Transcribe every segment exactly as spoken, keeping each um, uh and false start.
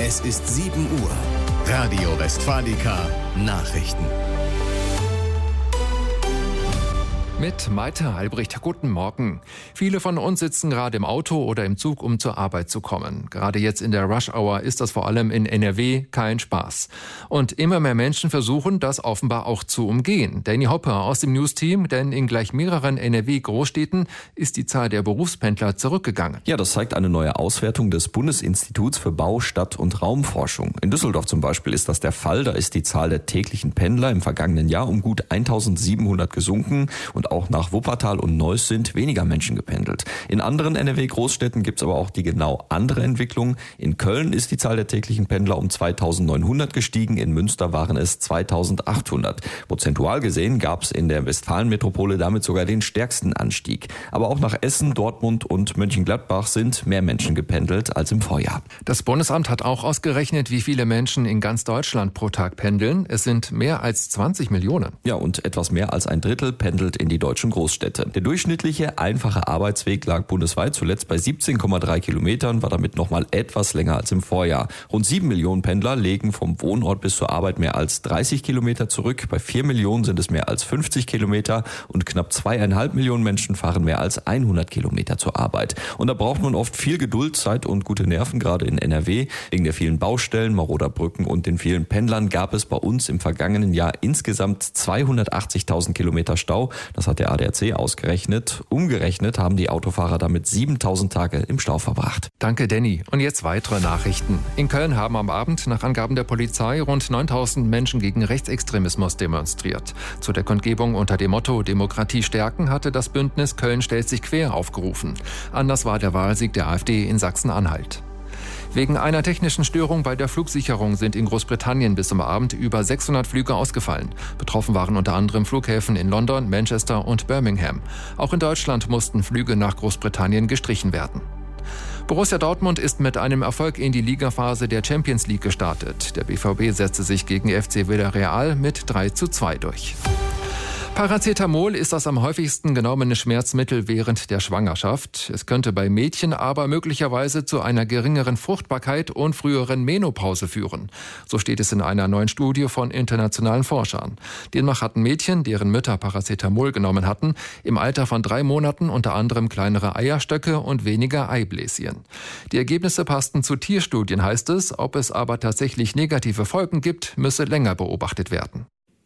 Es ist sieben Uhr. Radio Westfalica Nachrichten. Mit Maite Albrecht, guten Morgen. Viele von uns sitzen gerade im Auto oder im Zug, um zur Arbeit zu kommen. Gerade jetzt in der Rush-Hour ist das vor allem in N R W kein Spaß. Und immer mehr Menschen versuchen, das offenbar auch zu umgehen. Danny Hopper aus dem News-Team, denn in gleich mehreren N R W-Großstädten ist die Zahl der Berufspendler zurückgegangen. Ja, das zeigt eine neue Auswertung des Bundesinstituts für Bau-, Stadt- und Raumforschung. In Düsseldorf zum Beispiel ist das der Fall. Da ist die Zahl der täglichen Pendler im vergangenen Jahr um gut eintausendsiebenhundert gesunken und auch nach Wuppertal und Neuss sind weniger Menschen gependelt. In anderen N R W-Großstädten gibt es aber auch die genau andere Entwicklung. In Köln ist die Zahl der täglichen Pendler um zweitausendneunhundert gestiegen, in Münster waren es zweitausendachthundert. Prozentual gesehen gab es in der Westfalenmetropole damit sogar den stärksten Anstieg. Aber auch nach Essen, Dortmund und Mönchengladbach sind mehr Menschen gependelt als im Vorjahr. Das Bundesamt hat auch ausgerechnet, wie viele Menschen in ganz Deutschland pro Tag pendeln. Es sind mehr als zwanzig Millionen. Ja, und etwas mehr als ein Drittel pendelt in die deutschen Großstädte. Der durchschnittliche einfache Arbeitsweg lag bundesweit zuletzt bei siebzehn Komma drei Kilometern, war damit noch mal etwas länger als im Vorjahr. Rund sieben Millionen Pendler legen vom Wohnort bis zur Arbeit mehr als dreißig Kilometer zurück. Bei vier Millionen sind es mehr als fünfzig Kilometer und knapp zweieinhalb Millionen Menschen fahren mehr als hundert Kilometer zur Arbeit. Und da braucht man oft viel Geduld, Zeit und gute Nerven, gerade in N R W. Wegen der vielen Baustellen, maroder Brücken und den vielen Pendlern gab es bei uns im vergangenen Jahr insgesamt zweihundertachtzigtausend Kilometer Stau. Das hat der A D A C ausgerechnet. Umgerechnet haben die Autofahrer damit siebentausend Tage im Stau verbracht. Danke, Danny. Und jetzt weitere Nachrichten. In Köln haben am Abend nach Angaben der Polizei rund neuntausend Menschen gegen Rechtsextremismus demonstriert. Zu der Kundgebung unter dem Motto Demokratie stärken hatte das Bündnis Köln stellt sich quer aufgerufen. Anders war der Wahlsieg der AfD in Sachsen-Anhalt. Wegen einer technischen Störung bei der Flugsicherung sind in Großbritannien bis zum Abend über sechshundert Flüge ausgefallen. Betroffen waren unter anderem Flughäfen in London, Manchester und Birmingham. Auch in Deutschland mussten Flüge nach Großbritannien gestrichen werden. Borussia Dortmund ist mit einem Erfolg in die Ligaphase der Champions League gestartet. Der B V B setzte sich gegen F C Villarreal mit drei zu zwei durch. Paracetamol ist das am häufigsten genommene Schmerzmittel während der Schwangerschaft. Es könnte bei Mädchen aber möglicherweise zu einer geringeren Fruchtbarkeit und früheren Menopause führen. So steht es in einer neuen Studie von internationalen Forschern. Demnach hatten Mädchen, deren Mütter Paracetamol genommen hatten, im Alter von drei Monaten unter anderem kleinere Eierstöcke und weniger Eibläschen. Die Ergebnisse passten zu Tierstudien, heißt es. Ob es aber tatsächlich negative Folgen gibt, müsse länger beobachtet werden.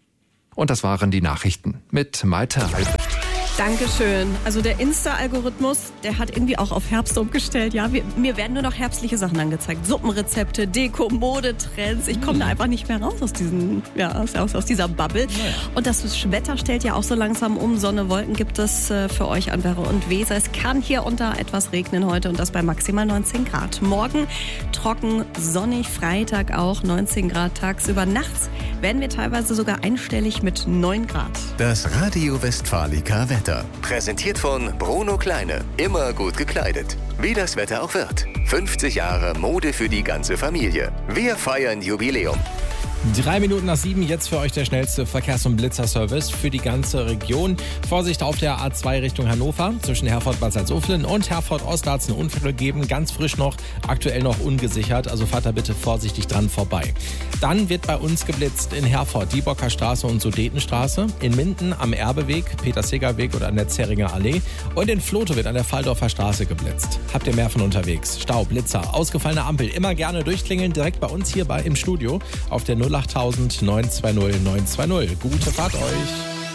Und das waren die Nachrichten mit Maite Albrecht. Dankeschön. Also der Insta-Algorithmus, der hat irgendwie auch auf Herbst umgestellt. Ja, wir, mir werden nur noch herbstliche Sachen angezeigt. Suppenrezepte, Deko, Modetrends. Ich komme da einfach nicht mehr raus aus, diesen, ja, aus, aus dieser Bubble. Und das Wetter stellt ja auch so langsam um. Sonne, Wolken gibt es äh, für euch an Werre und Weser. Es kann hier und da etwas regnen heute und das bei maximal neunzehn Grad. Morgen trocken, sonnig, Freitag auch neunzehn Grad tagsüber. Nachts werden wir teilweise sogar einstellig mit neun Grad. Das Radio Westfalica Wetter. Präsentiert von Bruno Kleine. Immer gut gekleidet. Wie das Wetter auch wird. fünfzig Jahre Mode für die ganze Familie. Wir feiern Jubiläum. Drei Minuten nach sieben, jetzt für euch der schnellste Verkehrs- und Blitzerservice für die ganze Region. Vorsicht auf der A zwei Richtung Hannover. Zwischen Herford-Bad Salzuflen und Herford-Ost hat es einen Unfall gegeben. Ganz frisch noch, aktuell noch ungesichert. Also fahrt da bitte vorsichtig dran vorbei. Dann wird bei uns geblitzt in Herford, Diebocker Straße und Sudetenstraße. In Minden am Erbeweg, Peter-Seeger-Weg oder an der Zerringer Allee. Und in Floto wird an der Falldorfer Straße geblitzt. Habt ihr mehr von unterwegs? Stau, Blitzer, ausgefallene Ampel. Immer gerne durchklingeln, direkt bei uns hier bei, im Studio auf der null achttausend neun zwei null neun zwei null. Gute Fahrt euch.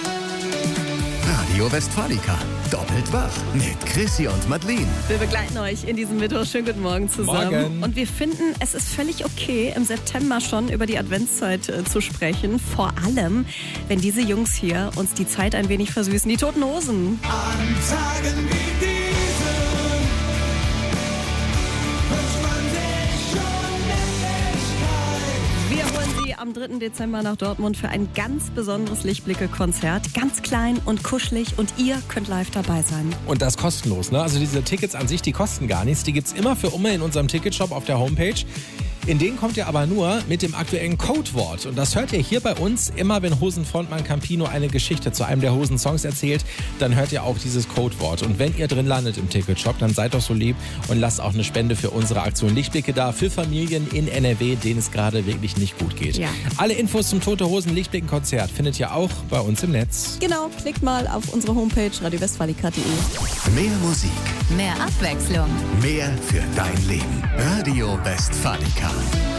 Radio Westfalica. Doppelt wach mit Chrissy und Madeleine. Wir begleiten euch in diesem Mittwoch. Schönen guten Morgen zusammen. Morgen. Und wir finden, es ist völlig okay, im September schon über die Adventszeit äh, zu sprechen. Vor allem, wenn diese Jungs hier uns die Zeit ein wenig versüßen. Die Toten Hosen. An Tagen wie diesen wünscht man sich schon Männlichkeit. Wir holen sie am dritten Dezember nach Dortmund für ein ganz besonderes Lichtblicke-Konzert. Ganz klein und kuschelig und ihr könnt live dabei sein. Und das kostenlos, ne? Also diese Tickets an sich, die kosten gar nichts. Die gibt's immer für Umme in unserem Ticketshop auf der Homepage. In den kommt ihr aber nur mit dem aktuellen Codewort. Und das hört ihr hier bei uns immer, wenn Hosenfrontmann Campino eine Geschichte zu einem der Hosensongs erzählt, dann hört ihr auch dieses Codewort. Und wenn ihr drin landet im Ticketshop, dann seid doch so lieb und lasst auch eine Spende für unsere Aktion Lichtblicke da, für Familien in N R W, denen es gerade wirklich nicht gut geht. Ja. Alle Infos zum Tote Hosen Lichtblicken-Konzert findet ihr auch bei uns im Netz. Genau, klickt mal auf unsere Homepage radio westfalica punkt de. Mehr Musik, Mehr Abwechslung. mehr für dein Leben. Radio Westfalica.